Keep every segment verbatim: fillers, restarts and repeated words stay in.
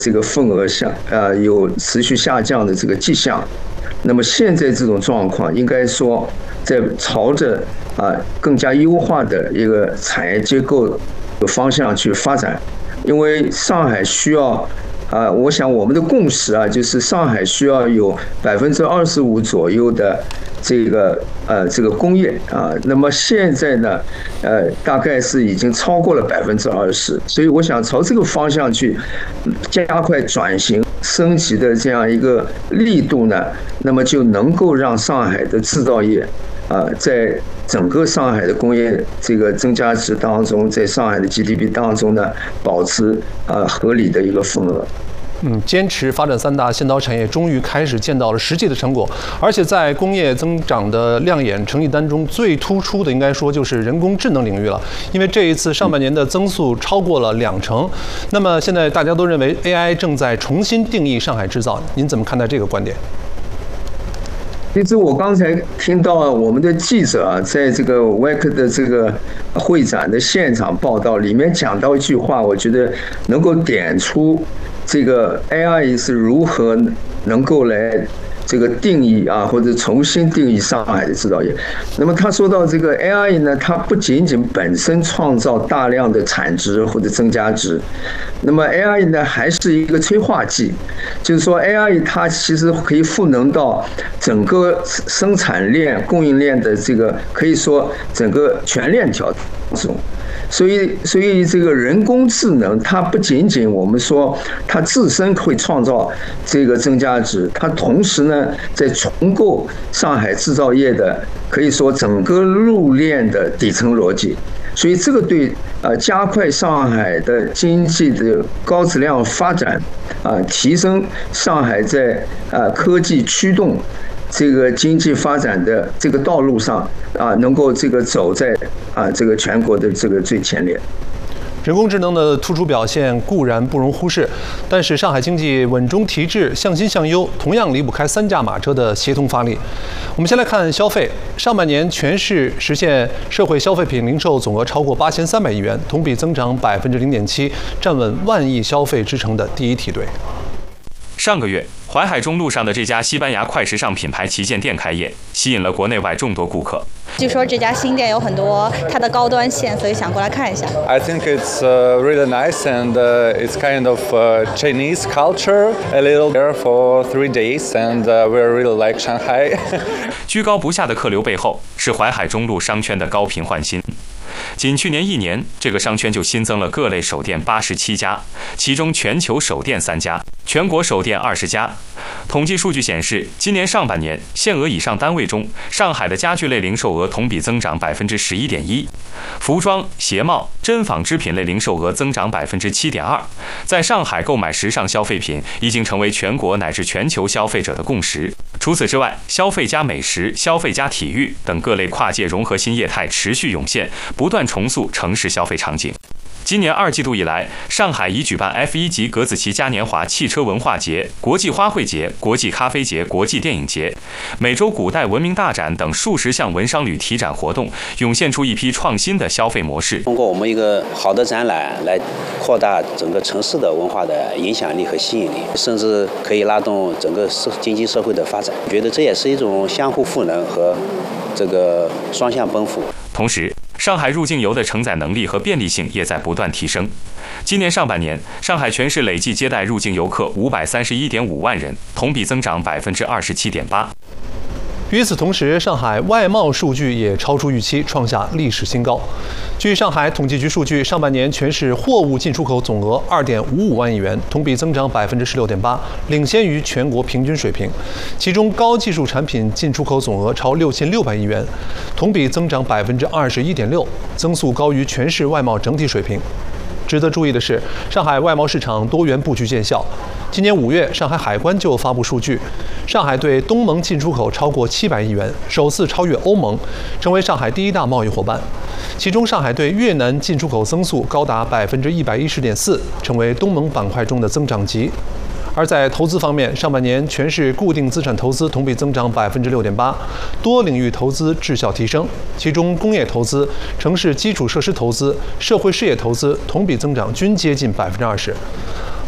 这个份额下呃有持续下降的这个迹象。那么现在这种状况，应该说在朝着啊更加优化的一个产业结构的方向去发展，因为上海需要。啊，我想我们的共识啊，就是上海需要有百分之二十五左右的这个呃这个工业啊，那么现在呢，呃大概是已经超过了百分之二十，所以我想朝这个方向去加快转型升级的这样一个力度呢，那么就能够让上海的制造业啊，在整个上海的工业这个增加值当中，在上海的 G D P 当中呢，保持啊合理的一个份额。 嗯，坚持发展三大先导产业，终于开始见到了实际的成果。而且在工业增长的亮眼成绩单中，最突出的应该说就是人工智能领域了。因为这一次上半年的增速超过了两成。那么现在大家都认为 A I 正在重新定义上海制造，您怎么看待这个观点？ 其实我刚才听到我们的记者啊，在这个 W E C 的这个会展的现场报道里面讲到一句话，我觉得能够点出这个 A I 是如何能够来这个定义啊，或者重新定义上海的制造业。那么他说到这个 A I 呢，它不仅仅本身创造大量的产值或者增加值，那么 A I 呢还是一个催化剂，就是说 A I 它其实可以赋能到整个生产链、供应链的这个可以说整个全链条中。所以，所以这个人工智能，它不仅仅我们说它自身会创造这个增加值，它同时呢，在重构上海制造业的可以说整个路链的底层逻辑。所以，这个对呃加快上海的经济的高质量发展，啊，提升上海在呃科技驱动这个经济发展的这个道路上啊，能够这个走在啊这个全国的这个最前列。 人工智能的突出表现固然不容忽视，但是上海经济稳中提质、向新向优，同样离不开三驾马车的协同发力。我们先来看消费，上半年全市实现社会消费品零售总额超过八千三百亿元，同比增长百分之零点七，站稳万亿消费之城的第一梯队。 上个月，淮海中路上的这家西班牙快时尚品牌旗舰店开业，吸引了国内外众多顾客。 据说这家新店有很多它的高端线，所以想过来看一下。 I think it's uh, really nice and uh, it's kind of uh, Chinese culture. A little there for three days, and uh, we really like Shanghai. 居高不下的客流背后，是淮海中路商圈的高频换新。仅去年一年，这个商圈就新增了各类手店八十七家，其中全球手店三家，全国手店二十家。统计数据显示，今年上半年限额以上单位中，上海的家具类零售额同比增长百分之十一点一，服装、鞋帽、真纺织品类零售额增长百分之七点二。在上海购买时尚消费品已经成为全国乃至全球消费者的共识。除此之外，消费加美食、消费加体育等各类跨界融合新业态持续涌现，不断重塑城市消费场景。今年二季度以来，上海已举办 F 一 级格子旗嘉年华汽车文化节、国际花卉节、国际咖啡节、国际电影节、美洲古代文明大展等数十项文商旅提展活动，涌现出一批创新的消费模式。 通过我们一个好的展览来扩大整个城市的文化的影响力和吸引力，甚至可以拉动整个社经济社会的发展。我觉得这也是一种相互赋能和这个双向奔赴。 同时，上海入境游的承载能力和便利性也在不断提升。今年上半年，上海全市累计接待入境游客五百三十一点五万人，同比增长百分之二十七点八。 与此同时，上海外贸数据也超出预期，创下历史新高。据上海统计局数据，上半年全市货物进出口总额二点五五万亿元，同比增长百分之十六点八，领先于全国平均水平。其中，高技术产品进出口总额超六千六百亿元，同比增长百分之二十一点六，增速高于全市外贸整体水平。值得注意的是，上海外贸市场多元布局见效。今年五月，上海海关就发布数据，上海对东盟进出口超过七百亿元，首次超越欧盟，成为上海第一大贸易伙伴。其中，上海对越南进出口增速高达百分之一百一十点四，成为东盟板块中的增长极。而在投资方面，上半年全市固定资产投资同比增长百分之六点八，多领域投资质效提升，其中工业投资、城市基础设施投资、社会事业投资同比增长均接近百分之二十。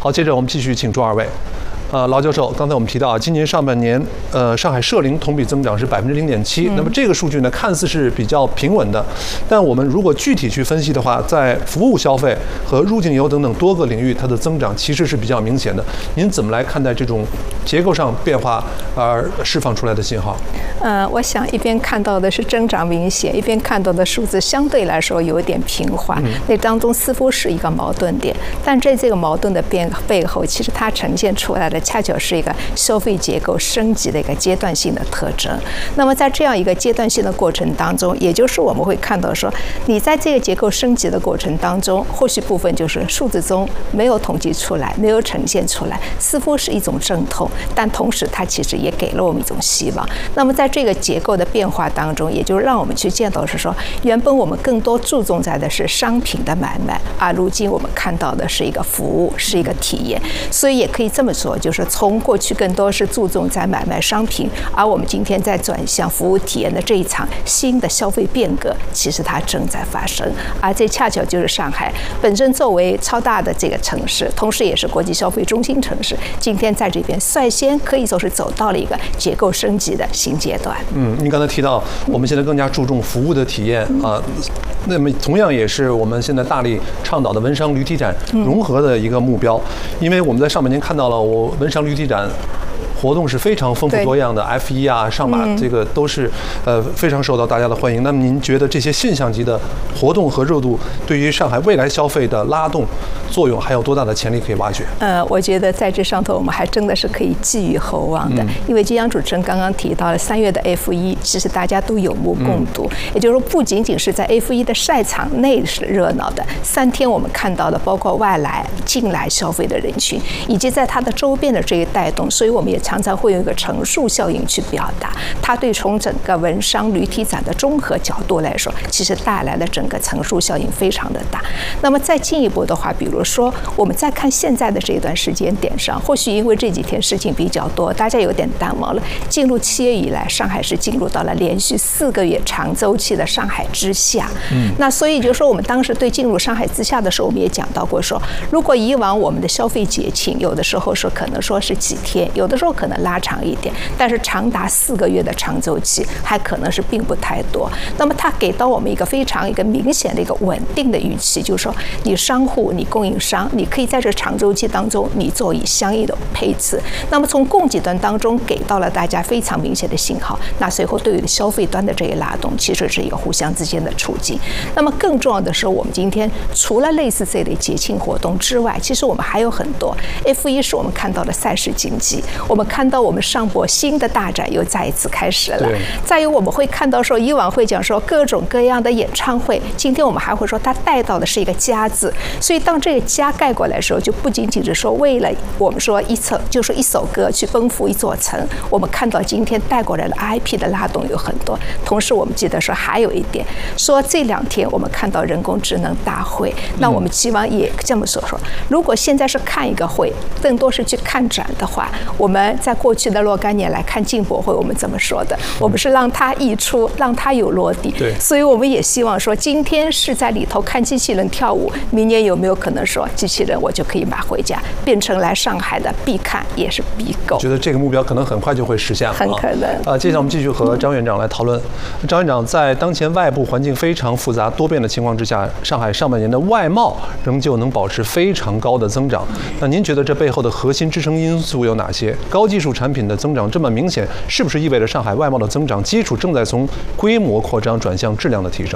好，接着我们继续请出二位。呃，劳教授，刚才我们提到，今年上半年，呃，上海社零同比增长是百分之零点七。那么这个数据呢，看似是比较平稳的，但我们如果具体去分析的话，在服务消费和入境游等等多个领域，它的增长其实是比较明显的。您怎么来看待这种结构上变化而释放出来的信号？ 呃，我想一边看到的是增长明显，一边看到的数字相对来说有一点平缓，嗯、那当中似乎是一个矛盾点。但在这个矛盾的变背后，其实它呈现出来的恰巧是一个消费结构升级的一个阶段性的特征。那么在这样一个阶段性的过程当中，也就是我们会看到说，你在这个结构升级的过程当中，或许部分就是数字中没有统计出来，没有呈现出来，似乎是一种阵痛，但同时它其实也给了我们一种希望。那么在这个结构的变化当中，也就让我们去见到是说，原本我们更多注重在的是商品的买卖，而如今我们看到的是一个服务，是一个体验。所以也可以这么说，就是从过去更多是注重在买卖商品，而我们今天在转向服务体验的这一场新的消费变革，其实它正在发生。而这恰巧就是上海本身作为超大的这个城市，同时也是国际消费中心城市，今天在这边率先可以说是走到了一个结构升级的新阶段。 嗯，您刚才提到我们现在更加注重服务的体验啊，那么同样也是我们现在大力倡导的文商旅体展融合的一个目标，因为我们在上半年看到了我文商旅体展活动是非常丰富多样的 ，F 一 啊、上马这个都是呃非常受到大家的欢迎。那么您觉得这些现象级的活动和热度对于上海未来消费的拉动作用还有多大的潜力可以挖掘？ 呃，我觉得在这上头我们还真的是可以寄予厚望的，嗯、因为就像主持人刚刚提到了三月的 F 一，其实大家都有目共睹，嗯、也就是说不仅仅是在 F 一的赛场内是热闹的，三天我们看到的包括外来进来消费的人群，以及在它的周边的这个带动，所以我们也常常会有一个乘数效应去表达，它对从整个文商旅体展的综合角度来说，其实带来的整个乘数效应非常的大。那么再进一步的话，比如说我们再看现在的这段时间点上，或许因为这几天事情比较多，大家有点淡忘了，进入七月以来，上海是进入到了连续四个月长周期的上海之夏。嗯，那所以就是说，我们当时对进入上海之夏的时候，我们也讲到过说，如果以往我们的消费节庆有的时候说可能说是几天，有的时候可能拉长一点，但是长达四个月的长周期还可能是并不太多。那么它给到我们一个非常一个明显的一个稳定的预期，就是说你商户、你供应商，你可以在这长周期当中你做以相应的配置。那么从供给端当中给到了大家非常明显的信号，那随后对于消费端的这一拉动，其实是一个互相之间的促进。那么更重要的是，我们今天除了类似这类节庆活动之外，其实我们还有很多 F 一是我们看到的赛事经济，我们看到我们上博新的大展又再一次开始了。再有我们会看到说，以往会讲说各种各样的演唱会，今天我们还会说它带到的是一个家字，所以当这个家盖过来的时候，就不仅仅是说为了我们说一首就说一首歌去奔赴一座城，我们看到今天带过来的 I P 的拉动有很多。同时我们记得说还有一点，说这两天我们看到人工智能大会，那我们希望也这么说说，如果现在是看一个会，更多是去看展的话，我们在过去的若干年来看进博会，我们怎么说的？我们是让它溢出，让它有落地。对，所以我们也希望说，今天是在里头看机器人跳舞，明年有没有可能说机器人我就可以买回家，变成来上海的必看也是必购？ 觉得这个目标可能很快就会实现了， 很可能。 啊，接下来我们继续和张院长来讨论。张院长，在当前外部环境非常复杂多变的情况之下，上海上半年的外贸仍旧能保持非常高的增长。那您觉得这背后的核心支撑因素有哪些？高技术产品的增长这么明显，是不是意味着上海外贸的增长基础正在从规模扩张转向质量的提升？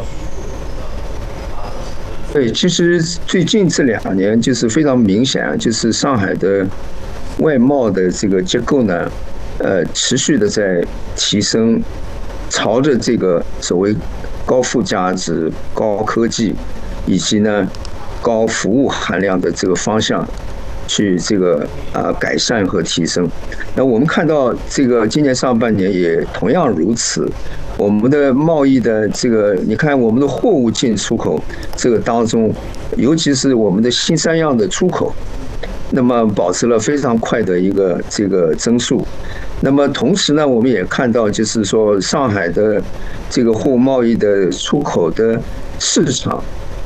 对，其实最近这两年就是非常明显啊，就是上海的外贸的这个结构呢，呃，持续的在提升，朝着这个所谓高附加值、高科技以及呢高服务含量的这个方向去这个啊改善和提升。那我们看到这个今年上半年也同样如此。我们的贸易的这个，你看我们的货物进出口这个当中，尤其是我们的新三样的出口，那么保持了非常快的一个这个增速。那么同时呢，我们也看到，就是说上海的这个货物贸易的出口的市场，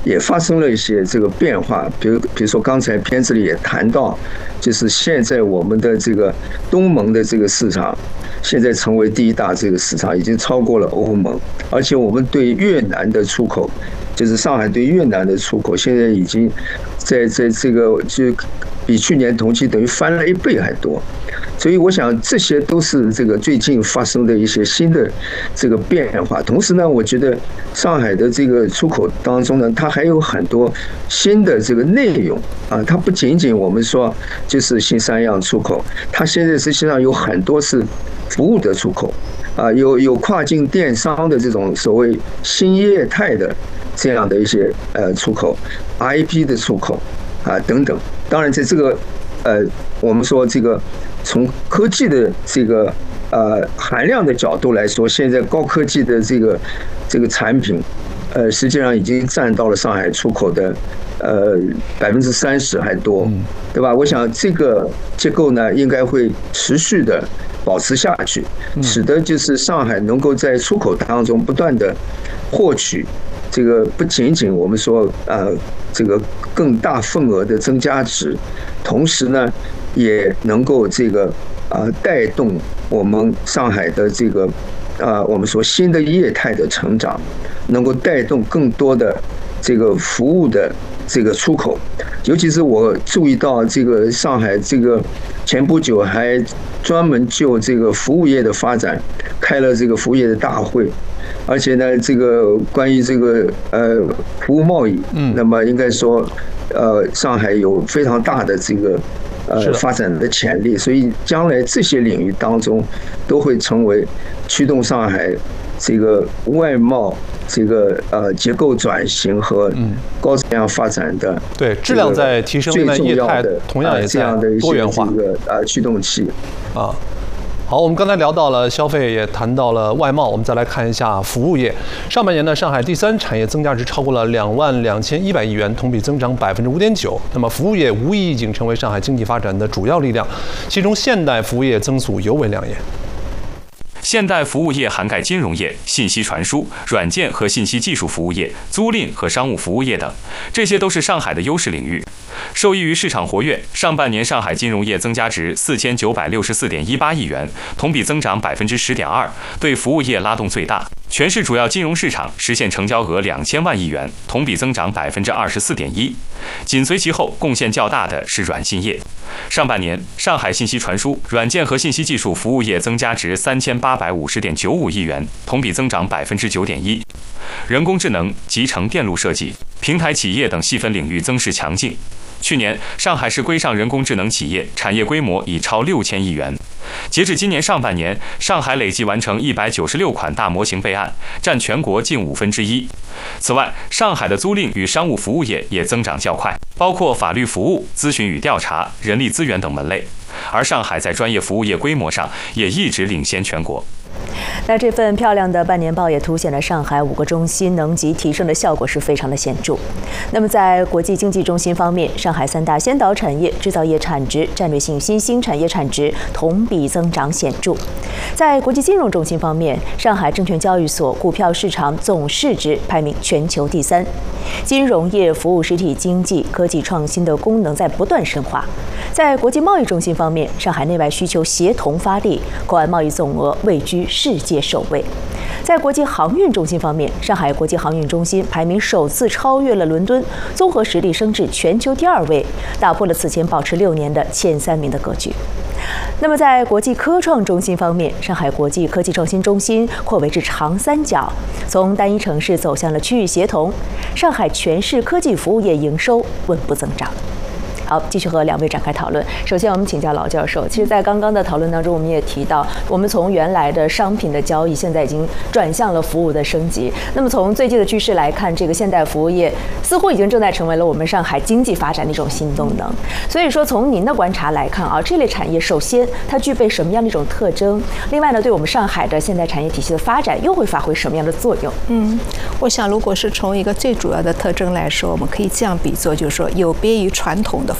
也发生了一些这个变化，比如比如说刚才片子里也谈到，就是现在我们的这个东盟的这个市场，现在成为第一大这个市场，已经超过了欧盟，而且我们对越南的出口，就是上海对越南的出口，现在已经在在这个就比去年同期等于翻了一倍还多。所以我想这些都是这个最近发生的一些新的这个变化。同时呢，我觉得上海的这个出口当中呢，它还有很多新的这个内容啊，它不仅仅我们说就是新三样出口，它现在实际上有很多是服务的出口啊，有有跨境电商的这种所谓新业态的这样的一些呃出口 ，I P 的出口啊等等。当然，在这个呃我们说这个。从科技的这个呃含量的角度来说，现在高科技的这个这个产品，呃，实际上已经占到了上海出口的呃百分之三十还多，对吧？我想这个结构呢，应该会持续的保持下去，使得就是上海能够在出口当中不断的获取这个不仅仅我们说呃这个更大份额的增加值，同时呢。也能够这个啊带动我们上海的这个啊我们说新的业态的成长，能够带动更多的这个服务的这个出口。尤其是我注意到这个上海这个前不久还专门就这个服务业的发展开了这个服务业的大会，而且呢这个关于这个呃服务贸易，那么应该说呃上海有非常大的这个。呃，发展的潜力，所以将来这些领域当中，都会成为驱动上海这个外贸这个呃结构转型和高质量发展的对质量在提升呢，业态同样也在多元化这个呃驱动器啊。好，我们刚才聊到了消费，也谈到了外贸，我们再来看一下服务业。上半年呢，上海第三产业增加值超过了两万两千一百亿元，同比增长百分之五点九。那么服务业无疑已经成为上海经济发展的主要力量，其中现代服务业增速尤为亮眼。 现代服务业涵盖金融业、信息传输、软件和信息技术服务业、租赁和商务服务业等，这些都是上海的优势领域。受益于市场活跃，上半年上海金融业增加值四千九百六十四点一八亿元，同比增长百分之十点二，对服务业拉动最大。全市主要金融市场实现成交额两千万亿元，同比增长百分之二十四点一。紧随其后，贡献较大的是软信业。上半年，上海信息传输、软件和信息技术服务业增加值三千八百五十点九五亿元，同比增长百分之九点一。人工智能、集成电路设计、平台企业等细分领域增势强劲。去年，上海市规上人工智能企业产业规模已超六千亿元。截至今年上半年，上海累计完成一百九十六款大模型备案，占全国近五分之一。此外，上海的租赁与商务服务业也增长较快，包括法律服务、咨询与调查、人力资源等门类。而上海在专业服务业规模上也一直领先全国。 那这份漂亮的半年报也凸显了上海五个中心能级提升的效果是非常的显著。那么在国际经济中心方面，上海三大先导产业制造业产值、战略性新兴产业产值同比增长显著。在国际金融中心方面，上海证券交易所股票市场总市值排名全球第三。金融业服务实体经济科技创新的功能在不断深化。在国际贸易中心方面，上海内外需求协同发力，国外贸易总额位居世界首位。在国际航运中心方面，上海国际航运中心排名首次超越了伦敦，综合实力升至全球第二位，打破了此前保持六年的前三名的格局。那么在国际科创中心方面，上海国际科技创新中心扩围至长三角，从单一城市走向了区域协同，上海全市科技服务业营收稳步增长。好，继续和两位展开讨论。首先，我们请教老教授。其实，在刚刚的讨论当中，我们也提到，我们从原来的商品的交易，现在已经转向了服务的升级。那么，从最近的趋势来看，这个现代服务业似乎已经正在成为了我们上海经济发展的一种新动能。所以说，从您的观察来看啊，这类产业首先它具备什么样的一种特征？另外呢，对我们上海的现代产业体系的发展又会发挥什么样的作用？ 嗯，我想，如果是从一个最主要的特征来说，我们可以这样比作，就是说，有别于传统的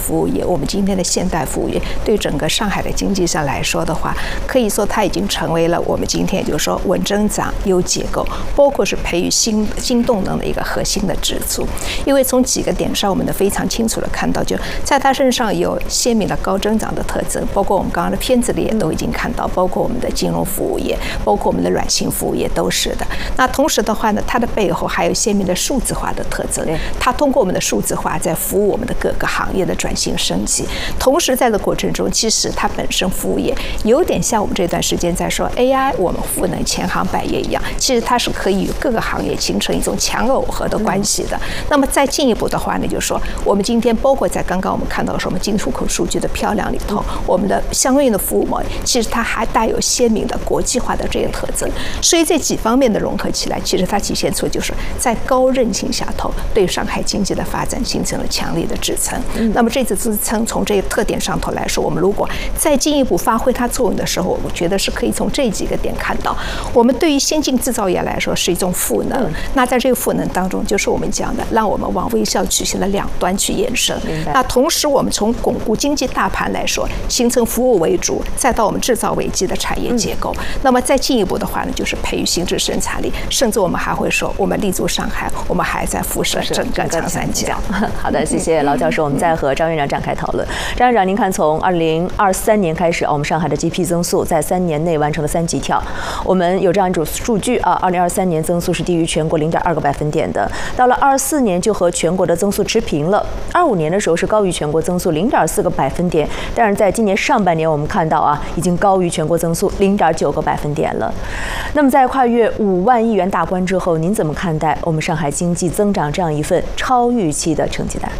服务业，我们今天的现代服务业，对整个上海的经济上来说的话，可以说它已经成为了我们今天也就是说稳增长、优结构，包括是培育新新动能的一个核心的支柱。因为从几个点上，我们能非常清楚的看到，就在它身上有鲜明的高增长的特征，包括我们刚刚的片子里也都已经看到，包括我们的金融服务业，包括我们的软性服务业都是的。那同时的话呢，它的背后还有鲜明的数字化的特征，它通过我们的数字化在服务我们的各个行业的转型升级。同时在这过程中，其实它本身服务业有点像我们这段时间在说 A I 我们赋能千行百业一样，其实它是可以与各个行业形成一种强耦合的关系的。那么再进一步的话呢，就是说我们今天包括在刚刚我们看到说我们进出口数据的漂亮里头，我们的相应的服务模，其实它还带有鲜明的国际化的这些特征。所以这几方面的融合起来，其实它体现出就是在高韧性下头，对上海经济的发展形成了强力的支撑。那么这次支撑从这个特点上头来说，我们如果再进一步发挥它作用的时候，我觉得是可以从这几个点看到，我们对于先进制造业来说是一种赋能。嗯、那在这个赋能当中，就是我们讲的，让我们往微笑曲线的两端去延伸。那同时，我们从巩固经济大盘来说，形成服务为主，再到我们制造为基的产业结构。嗯、那么再进一步的话呢，就是培育新质生产力，甚至我们还会说，我们立足上海，我们还在辐射整个长三角。 好的，谢谢劳教授。我们再和张院长展开讨论。张院长，您看，从二零二三年开始，我们上海的 G D P 增速在三年内完成了三级跳。我们有这样一组数据啊，二零二三年增速是低于全国零点二个百分点的，到了二四年就和全国的增速持平了，二五年的时候是高于全国增速零点四个百分点，但是在今年上半年我们看到啊，已经高于全国增速零点九个百分点了。那么在跨越五万亿元大关之后，您怎么看待我们上海经济增长这样一份超预期的成绩单？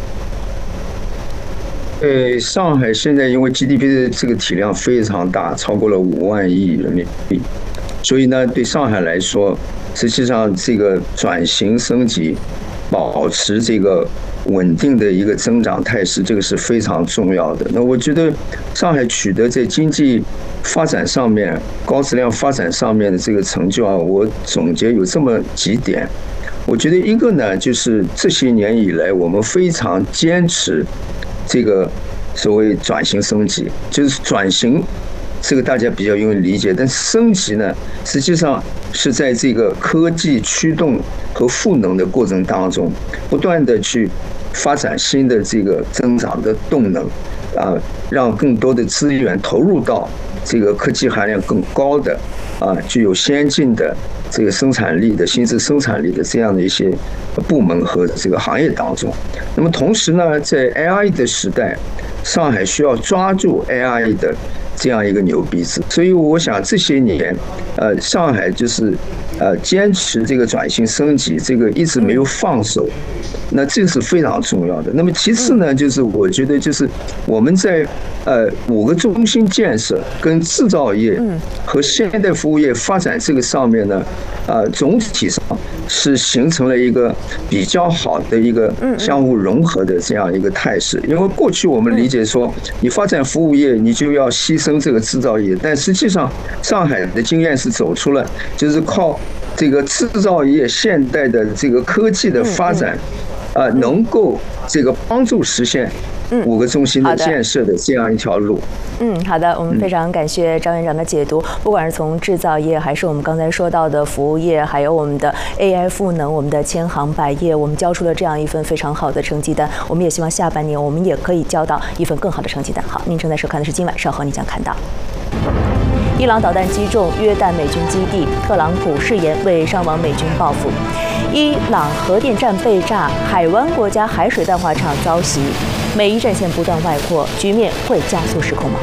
对，上海现在因为 G D P 的这个体量非常大，超过了五万亿人民币，所以呢，对上海来说，实际上这个转型升级，保持这个稳定的一个增长态势，这个是非常重要的。那我觉得上海取得在经济发展上面、高质量发展上面的这个成就啊，我总结有这么几点。我觉得一个呢，就是这些年以来，我们非常坚持这个所谓转型升级，就是转型，这个大家比较容易理解，但升级呢，实际上是在这个科技驱动和赋能的过程当中，不断的去发展新的这个增长的动能，啊，让更多的资源投入到这个科技含量更高的，啊，具有先进的这个生产力的新质生产力的这样的一些部门和这个行业当中。那么同时呢，在 A I 的时代，上海需要抓住 A I 的这样一个牛鼻子，所以我想这些年，呃，上海就是呃坚持这个转型升级，这个一直没有放手，那这是非常重要的。那么其次呢，就是我觉得就是我们在呃五个中心建设跟制造业和现代服务业发展这个上面呢，呃，总体上是形成了一个比较好的一个相互融合的这样一个态势。因为过去我们理解说，你发展服务业，你就要牺牲这个制造业，但实际上上海的经验是走出了，就是靠这个制造业现代的这个科技的发展，呃，能够这个帮助实现五个中心的建设的这样一条路。 嗯，好的，我们非常感谢张院长的解读。不管是从制造业，还是我们刚才说到的服务业，还有我们的 A I 赋能，我们的千行百业，我们交出了这样一份非常好的成绩单。我们也希望下半年我们也可以交到一份更好的成绩单。好，您正在收看的是今晚，稍后你将看到。伊朗导弹击中约旦美军基地，特朗普誓言为伤亡美军报复。伊朗核电站被炸，海湾国家海水淡化厂遭袭，美伊战线不断外扩，局面会加速失控吗？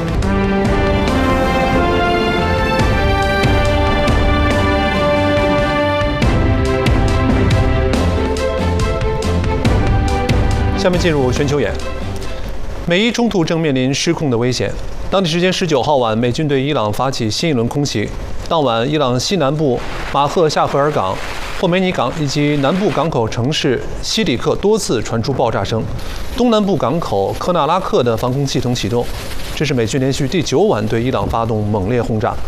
下面进入全球眼，美伊冲突正面临失控的危险。当地时间十九号晚，美军对伊朗发起新一轮空袭。当晚，伊朗西南部马赫夏赫尔港、霍梅尼港以及南部港口城市西里克多次传出爆炸声，东南部港口科纳拉克的防空系统启动。这是美军连续第九晚对伊朗发动猛烈轰炸。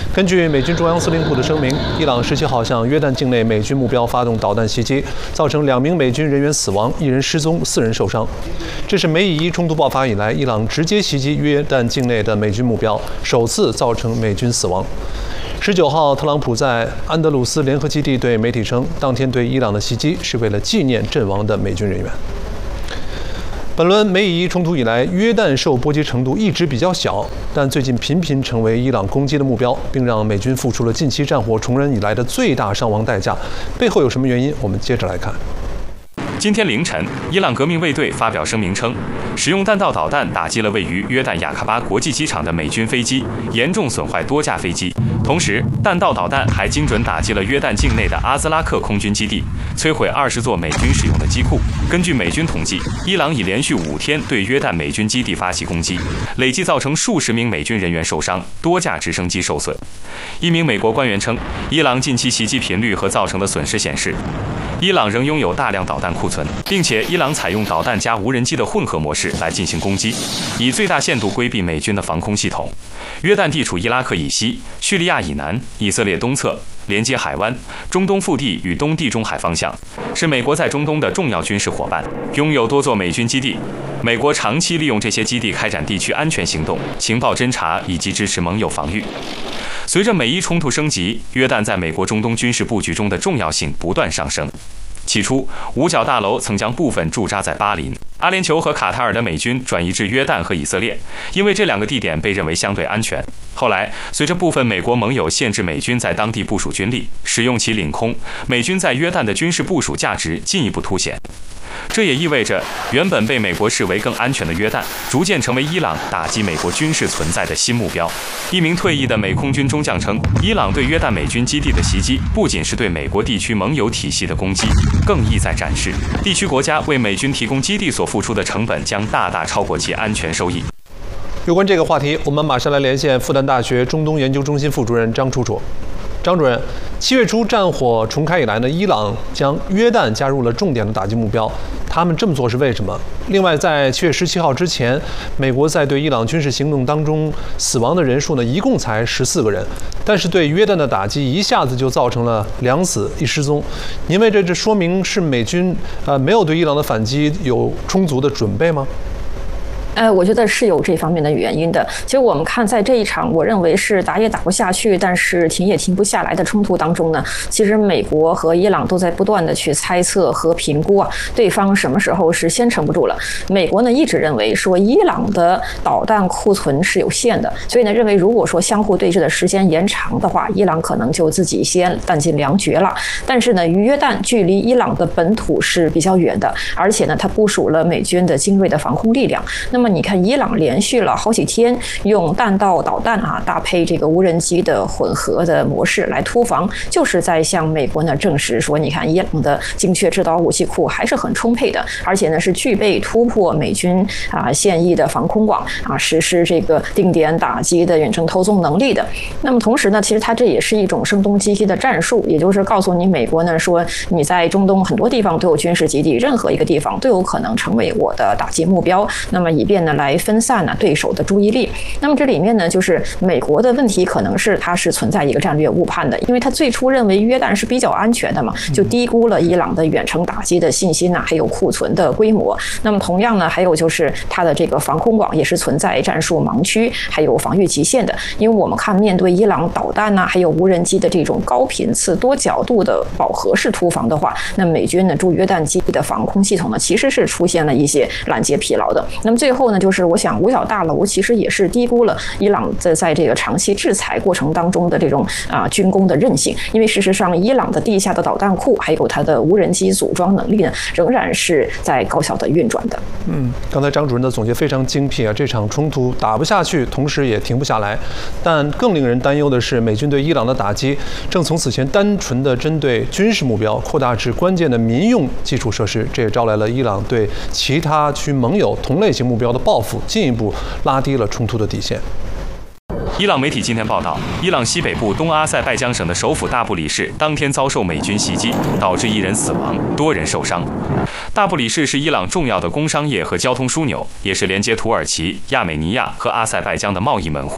根据美军中央司令部的声明，伊朗十七号向约旦境内美军目标发动导弹袭击，造成两名美军人员死亡，一人失踪，四人受伤。这是美以伊冲突爆发以来，伊朗直接袭击约旦境内的美军目标，首次造成美军死亡。十九号，特朗普在安德鲁斯联合基地对媒体称，当天对伊朗的袭击是为了纪念阵亡的美军人员。本轮美以伊冲突以来，约旦受波及程度一直比较小，但最近频频成为伊朗攻击的目标，并让美军付出了近期战火重燃以来的最大伤亡代价。背后有什么原因？我们接着来看。 今天凌晨，伊朗革命卫队发表声明称，使用弹道导弹打击了位于约旦雅克巴国际机场的美军飞机，严重损坏多架飞机。同时，弹道导弹还精准打击了约旦境内的阿兹拉克空军基地，摧毁二十座美军使用的机库。根据美军统计，伊朗已连续五天对约旦美军基地发起攻击，累计造成数十名美军人员受伤，多架直升机受损。一名美国官员称，伊朗近期袭击频率和造成的损失显示，伊朗仍拥有大量导弹库存，并且伊朗采用导弹加无人机的混合模式来进行攻击，以最大限度规避美军的防空系统。约旦地处伊拉克以西、叙利亚以南、以色列东侧，连接海湾、中东腹地与东地中海方向，是美国在中东的重要军事伙伴，拥有多座美军基地。美国长期利用这些基地开展地区安全行动、情报侦察以及支持盟友防御。随着美伊冲突升级，约旦在美国中东军事布局中的重要性不断上升。起初，五角大楼曾将部分驻扎在巴林、阿联酋和卡塔尔的美军转移至约旦和以色列，因为这两个地点被认为相对安全。后来，随着部分美国盟友限制美军在当地部署军力，使用其领空，美军在约旦的军事部署价值进一步凸显。这也意味着，原本被美国视为更安全的约旦，逐渐成为伊朗打击美国军事存在的新目标。一名退役的美空军中将称，伊朗对约旦美军基地的袭击，不仅是对美国地区盟友体系的攻击，更意在展示地区国家为美军提供基地所付出的成本将大大超过其安全收益。 有关这个话题，我们马上来连线复旦大学中东研究中心副主任张楚楚。张主任，七月初战火重开以来呢，伊朗将约旦加入了重点的打击目标，他们这么做是为什么？另外，在七月十七号之前，美国在对伊朗军事行动当中死亡的人数呢，一共才十四个人，但是对约旦的打击一下子就造成了两死一失踪。您为这这说明是美军呃没有对伊朗的反击有充足的准备吗？ 呃，我觉得是有这方面的原因的。其实我们看，在这一场我认为是打也打不下去，但是停也停不下来的冲突当中呢，其实美国和伊朗都在不断的去猜测和评估啊，对方什么时候是先撑不住了。美国呢一直认为说伊朗的导弹库存是有限的，所以呢认为如果说相互对峙的时间延长的话，伊朗可能就自己先弹尽粮绝了。但是呢，约旦距离伊朗的本土是比较远的，而且呢，它部署了美军的精锐的防空力量。那么你看，伊朗连续了好几天用弹道导弹啊搭配这个无人机的混合的模式来突防，就是在向美国呢证实说，你看伊朗的精确制导武器库还是很充沛的，而且呢是具备突破美军啊现役的防空网啊，实施这个定点打击的远程偷纵能力的。那么同时呢，其实它这也是一种声东击西的战术，也就是告诉你美国呢说，你在中东很多地方都有军事基地，任何一个地方都有可能成为我的打击目标，那么以便呢来分散呢对手的注意力。那么这里面呢，就是美国的问题可能是它是存在一个战略误判的，因为它最初认为约旦是比较安全的嘛，就低估了伊朗的远程打击的信心呐、啊，还有库存的规模。那么同样呢，还有就是它的这个防空网也是存在战术盲区，还有防御极限的。因为我们看面对伊朗导弹呐、啊，还有无人机的这种高频次、多角度的饱和式突防的话，那美军呢驻约旦基地的防空系统呢，其实是出现了一些拦截疲劳的。那么最后呢，就是我想五角大楼其实也是低估了伊朗在在这个长期制裁过程当中的这种啊军工的韧性，因为事实上伊朗的地下的导弹库还有它的无人机组装能力呢，仍然是在高效的运转的。 嗯，刚才张主任的总结非常精辟啊，这场冲突打不下去，同时也停不下来。但更令人担忧的是，美军对伊朗的打击正从此前单纯的针对军事目标扩大至关键的民用基础设施，这也招来了伊朗对其他区盟友同类型目标的报复，进一步拉低了冲突的底线。 伊朗媒体今天报道，伊朗西北部东阿塞拜疆省的首府大布里市当天遭受美军袭击，导致一人死亡，多人受伤。大布里市是伊朗重要的工商业和交通枢纽，也是连接土耳其、亚美尼亚和阿塞拜疆的贸易门户。这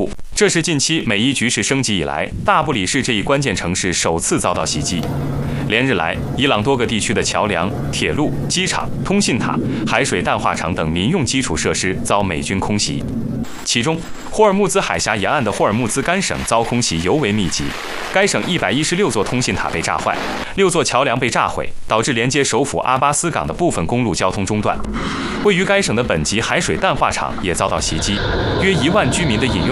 这是近期美伊局势升级以来，大不里士这一关键城市首次遭到袭击。连日来，伊朗多个地区的桥梁、铁路、机场、通信塔、海水淡化厂等民用基础设施遭美军空袭。其中，霍尔木兹海峡沿岸的霍尔木兹干省遭空袭尤为密集，该省一百一十六座通信塔被炸坏，六座桥梁被炸毁，导致连接首府阿巴斯港的部分公路交通中断。位于该省的本级海水淡化厂也遭到袭击，约一万居民的饮用